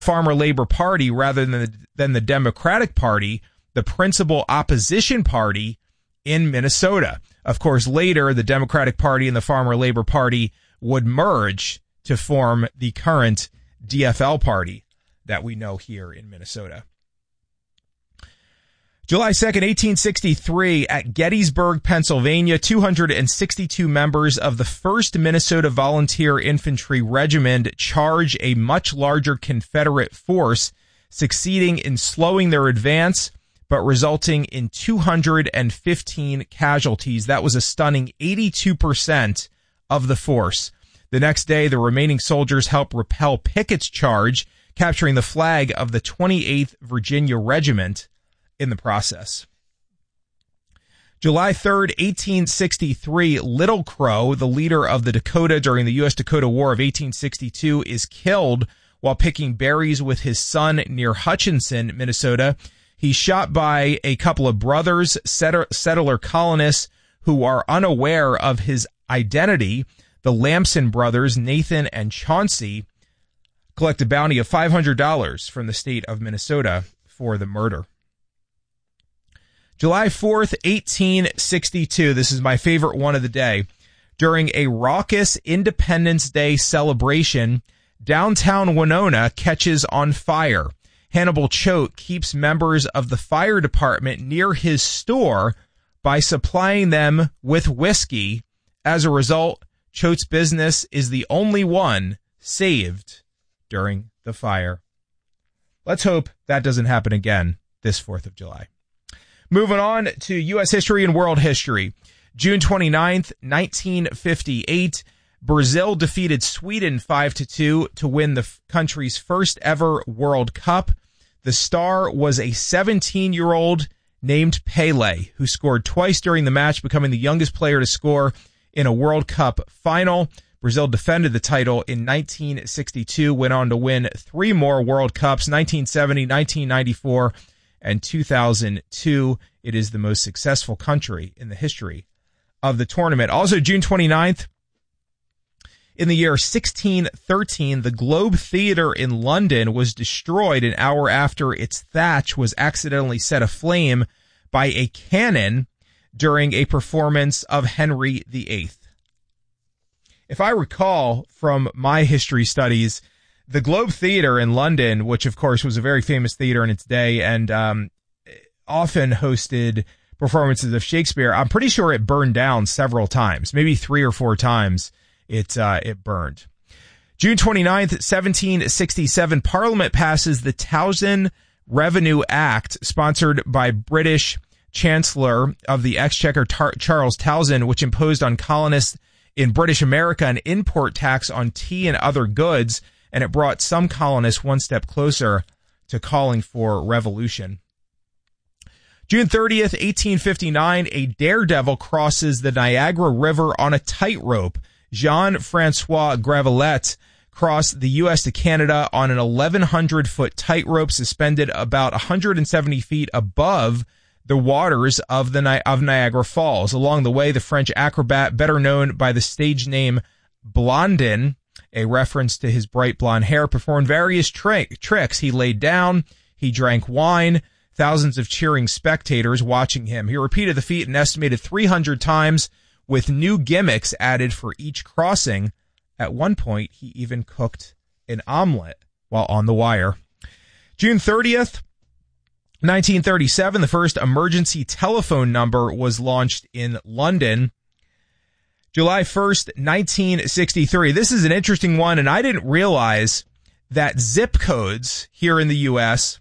Farmer Labor Party rather than the Democratic Party, the principal opposition party in Minnesota. Of course, later, the Democratic Party and the Farmer Labor Party would merge to form the current DFL party that we know here in Minnesota. July 2nd, 1863, at Gettysburg, Pennsylvania, 262 members of the 1st Minnesota Volunteer Infantry Regiment charge a much larger Confederate force, succeeding in slowing their advance, but resulting in 215 casualties. That was a stunning 82% of the force. The next day, the remaining soldiers helped repel Pickett's charge, capturing the flag of the 28th Virginia Regiment in the process. July 3rd, 1863, Little Crow, the leader of the Dakota during the U.S.-Dakota War of 1862, is killed while picking berries with his son near Hutchinson, Minnesota. He's shot by a couple of brothers, settler colonists, who are unaware of his identity. The Lamson brothers, Nathan and Chauncey, collect a bounty of $500 from the state of Minnesota for the murder. July 4th, 1862. This is my favorite one of the day. During a raucous Independence Day celebration, downtown Winona catches on fire. Hannibal Choate keeps members of the fire department near his store by supplying them with whiskey. As a result, Choate's business is the only one saved during the fire. Let's hope that doesn't happen again this 4th of July. Moving on to U.S. history and world history. June 29th, 1958, Brazil defeated Sweden 5-2 to win the country's first ever World Cup. The star was a 17-year-old named Pelé, who scored twice during the match, becoming the youngest player to score in a World Cup final. Brazil defended the title in 1962, went on to win 3 more World Cups, 1970, 1994, and 2002. It is the most successful country in the history of the tournament. Also, June 29th, in the year 1613, the Globe Theatre in London was destroyed an hour after its thatch was accidentally set aflame by a cannon during a performance of Henry VIII. If I recall from my history studies, the Globe Theatre in London, which of course was a very famous theater in its day and often hosted performances of Shakespeare, I'm pretty sure it burned down several times, maybe 3 or 4 times it burned. June 29th, 1767, Parliament passes the Townsend Revenue Act, sponsored by British Chancellor of the Exchequer Charles Townshend, which imposed on colonists in British America an import tax on tea and other goods, and it brought some colonists one step closer to calling for revolution. June 30th, 1859, a daredevil crosses the Niagara River on a tightrope. Jean-Francois Gravelet crossed the U.S. to Canada on an 1,100-foot tightrope suspended about 170 feet above the waters of Niagara Falls. Along the way, the French acrobat, better known by the stage name Blondin, a reference to his bright blonde hair, performed various tricks. He laid down, he drank wine, thousands of cheering spectators watching him. He repeated the feat an estimated 300 times, with new gimmicks added for each crossing. At one point, he even cooked an omelet while on the wire. June 30th, 1937, the first emergency telephone number was launched in London. July 1st, 1963. This is an interesting one, and I didn't realize that zip codes here in the U.S.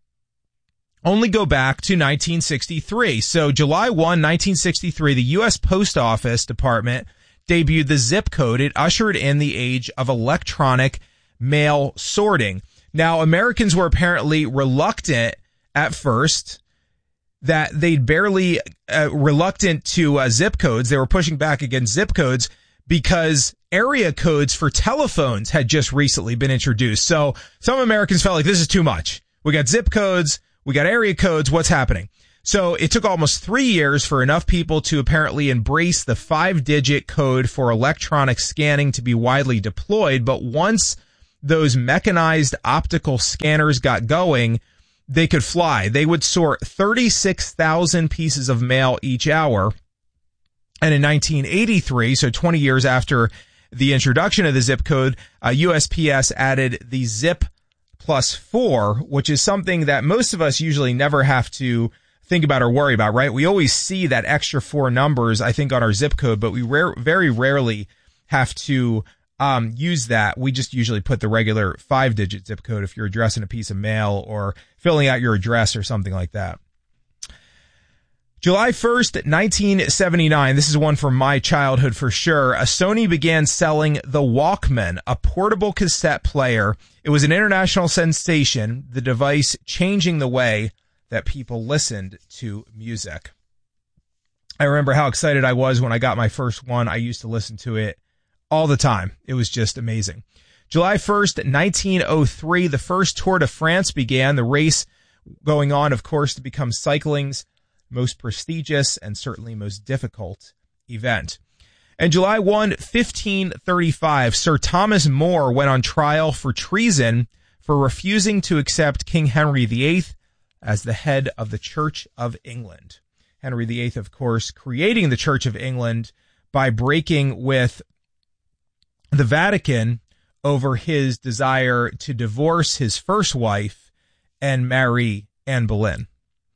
only go back to 1963. So July 1, 1963, the U.S. Post Office Department debuted the zip code. It ushered in the age of electronic mail sorting. Now, Americans were apparently reluctant at first, that they'd barely reluctant to zip codes. They were pushing back against zip codes because area codes for telephones had just recently been introduced. So some Americans felt like this is too much. We got zip codes, we got area codes, what's happening? So it took almost 3 years for enough people to apparently embrace the 5-digit code for electronic scanning to be widely deployed. But once those mechanized optical scanners got going, they could fly. They would sort 36,000 pieces of mail each hour. And in 1983, so 20 years after the introduction of the zip code, USPS added the Zip Plus 4, which is something that most of us usually never have to think about or worry about, right? We always see that extra 4 numbers, I think, on our zip code, but we very rarely have to use that. We just usually put the regular 5-digit zip code if you're addressing a piece of mail or filling out your address or something like that. July 1st, 1979, this is one from my childhood for sure. Sony began selling the Walkman, a portable cassette player. It was an international sensation, the device changing the way that people listened to music. I remember how excited I was when I got my first one. I used to listen to it all the time. It was just amazing. July 1st, 1903, the first Tour de France began, the race going on, of course, to become cycling's most prestigious and certainly most difficult event. And July 1, 1535, Sir Thomas More went on trial for treason for refusing to accept King Henry VIII as the head of the Church of England. Henry VIII, of course, creating the Church of England by breaking with the Vatican over his desire to divorce his first wife and marry Anne Boleyn.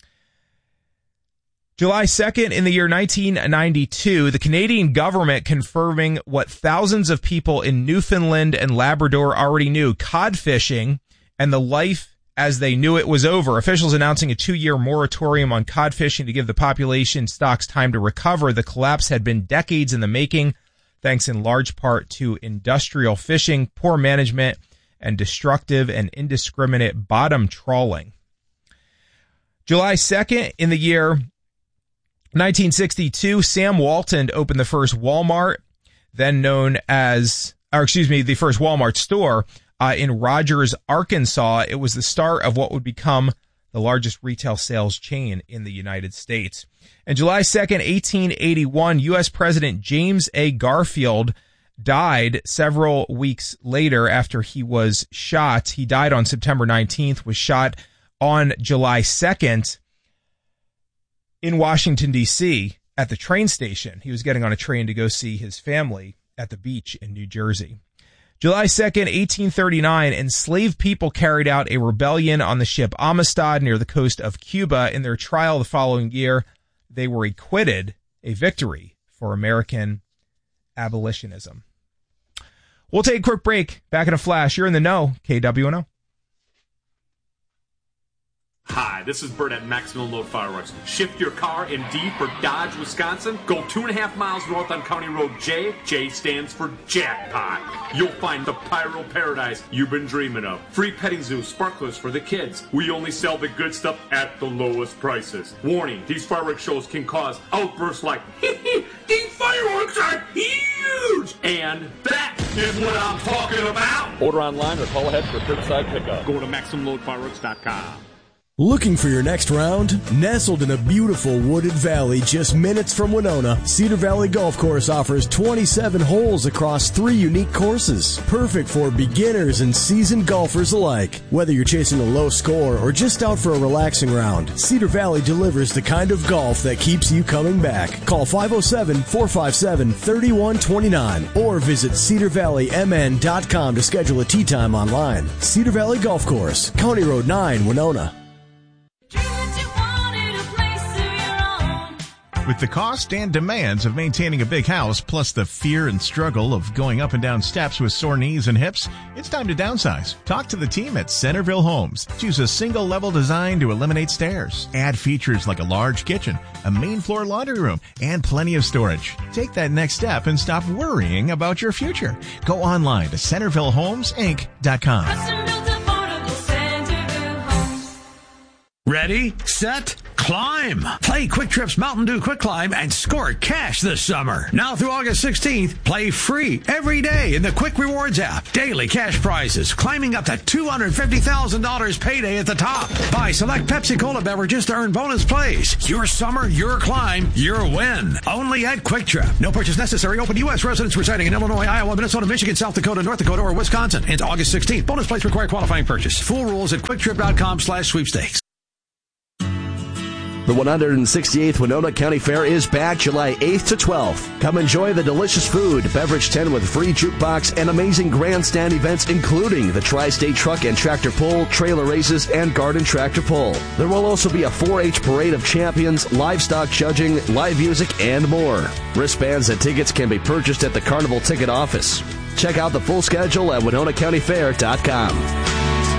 July 2nd, in the year 1992, the Canadian government confirming what thousands of people in Newfoundland and Labrador already knew: cod fishing and the life as they knew it was over. Officials announcing a 2-year moratorium on cod fishing to give the population stocks time to recover. The collapse had been decades in the making, thanks in large part to industrial fishing, poor management, and destructive and indiscriminate bottom trawling. July 2nd, in the year 1962, Sam Walton opened the first Walmart, then known as, the first Walmart store in Rogers, Arkansas. It was the start of what would become the largest retail sales chain in the United States. And July 2nd, 1881, U.S. President James A. Garfield died several weeks later after he was shot. He died on September 19th, was shot on July 2nd in Washington, D.C. at the train station. He was getting on a train to go see his family at the beach in New Jersey. July 2nd, 1839, enslaved people carried out a rebellion on the ship Amistad near the coast of Cuba. In their trial the following year, they were acquitted, a victory for American abolitionism. We'll take a quick break. Back in a flash. You're in the know, KWNO. Hi, this is Bert at Maximum Load Fireworks. Shift your car in D for Dodge, Wisconsin. Go 2.5 miles north on County Road J. J stands for jackpot. You'll find the pyro paradise you've been dreaming of. Free petting zoo, sparklers for the kids. We only sell the good stuff at the lowest prices. Warning, these fireworks shows can cause outbursts like, these fireworks are huge! And that is what I'm talking about! Order online or call ahead for curbside pickup. Go to MaximumLoadFireworks.com. Looking for your next round? Nestled in a beautiful wooded valley just minutes from Winona, Cedar Valley Golf Course offers 27 holes across 3 unique courses. Perfect for beginners and seasoned golfers alike. Whether you're chasing a low score or just out for a relaxing round, Cedar Valley delivers the kind of golf that keeps you coming back. Call 507-457-3129 or visit cedarvalleymn.com to schedule a tee time online. Cedar Valley Golf Course, County Road 9, Winona. With the cost and demands of maintaining a big house, plus the fear and struggle of going up and down steps with sore knees and hips, it's time to downsize. Talk to the team at Centerville Homes. Choose a single-level design to eliminate stairs. Add features like a large kitchen, a main floor laundry room, and plenty of storage. Take that next step and stop worrying about your future. Go online to CentervilleHomesInc.com. Ready, set, climb. Play Quick Trip's Mountain Dew Quick Climb and score cash this summer. Now through August 16th, play free every day in the Quick Rewards app. Daily cash prizes climbing up to $250,000 payday at the top. Buy select Pepsi-Cola beverages to earn bonus plays. Your summer, your climb, your win. Only at Quick Trip. No purchase necessary. Open to U.S. residents residing in Illinois, Iowa, Minnesota, Michigan, South Dakota, North Dakota, or Wisconsin. Into August 16th. Bonus plays require qualifying purchase. Full rules at quicktrip.com/sweepstakes. The 168th Winona County Fair is back July 8th to 12th. Come enjoy the delicious food, beverage tent with free jukebox, and amazing grandstand events including the Tri-State Truck and Tractor Pull, trailer races, and garden tractor pull. There will also be a 4-H parade of champions, livestock judging, live music, and more. Wristbands and tickets can be purchased at the Carnival Ticket Office. Check out the full schedule at WinonaCountyFair.com.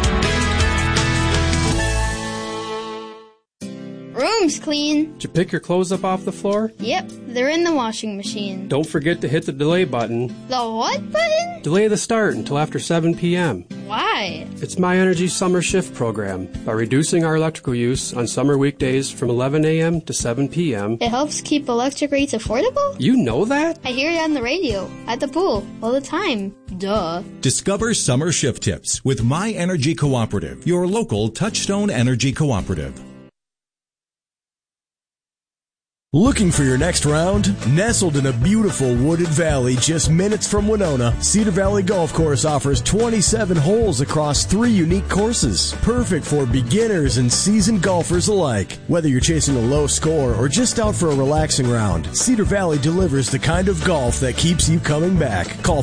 Room's clean. Did you pick your clothes up off the floor? Yep, they're in the washing machine. Don't forget to hit the delay button. The what button? Delay the start until after 7 p.m. Why? It's My Energy Summer Shift program. By reducing our electrical use on summer weekdays from 11 a.m. to 7 p.m. It helps keep electric rates affordable? You know that? I hear it on the radio, at the pool, all the time. Duh. Discover summer shift tips with My Energy Cooperative, your local Touchstone Energy Cooperative. Looking for your next round? Nestled in a beautiful wooded valley just minutes from Winona, Cedar Valley Golf Course offers 27 holes across 3 unique courses. Perfect for beginners and seasoned golfers alike. Whether you're chasing a low score or just out for a relaxing round, Cedar Valley delivers the kind of golf that keeps you coming back. Call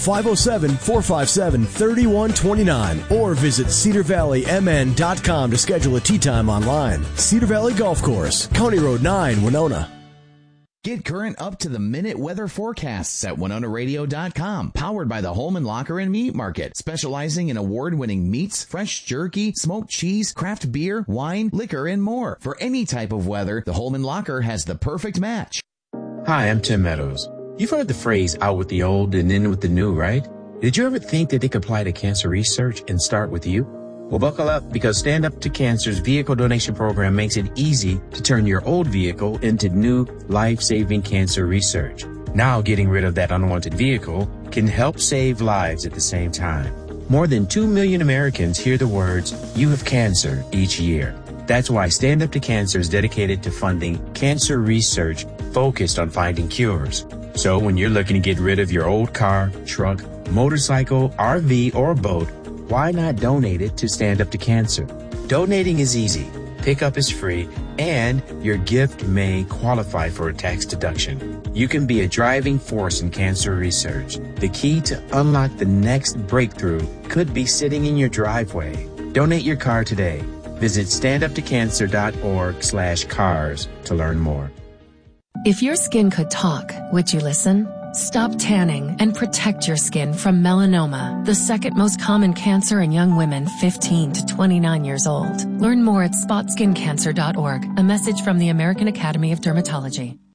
507-457-3129 or visit cedarvalleymn.com to schedule a tee time online. Cedar Valley Golf Course, County Road 9, Winona. Get current up-to-the-minute weather forecasts at WinonaRadio.com. Powered by the Holman Locker and Meat Market, specializing in award-winning meats, fresh jerky, smoked cheese, craft beer, wine, liquor, and more. For any type of weather, the Holman Locker has the perfect match. Hi, I'm Tim Meadows. You've heard the phrase out with the old and in with the new, right? Did you ever think that they could apply to cancer research and start with you? Well, buckle up, because Stand Up to Cancer's vehicle donation program makes it easy to turn your old vehicle into new life-saving cancer research. Now, getting rid of that unwanted vehicle can help save lives at the same time. More than 2 million Americans hear the words, "You have cancer," each year. That's why Stand Up to Cancer is dedicated to funding cancer research focused on finding cures. So when you're looking to get rid of your old car, truck, motorcycle, RV, or boat, why not donate it to Stand Up to Cancer? Donating is easy, pickup is free, and your gift may qualify for a tax deduction. You can be a driving force in cancer research. The key to unlock the next breakthrough could be sitting in your driveway. Donate your car today. Visit standuptocancer.org/cars to learn more. If your skin could talk, would you listen? Stop tanning and protect your skin from melanoma, the second most common cancer in young women 15 to 29 years old. Learn more at spotskincancer.org. A message from the American Academy of Dermatology.